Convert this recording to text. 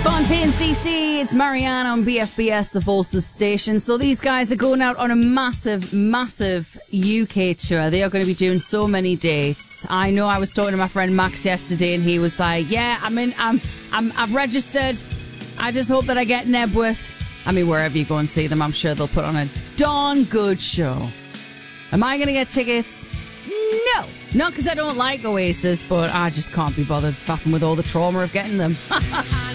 Fontaines DC, it's Marianne on BFBS, the Forces station. So these guys are going out on a massive, massive UK tour. They are going to be doing so many dates. I know I was talking to my friend Max yesterday and he was like, yeah, I've registered. I just hope that I get Nebworth. I mean, wherever you go and see them, I'm sure they'll put on a darn good show. Am I going to get tickets? No. Not because I don't like Oasis, but I just can't be bothered faffing with all the trauma of getting them.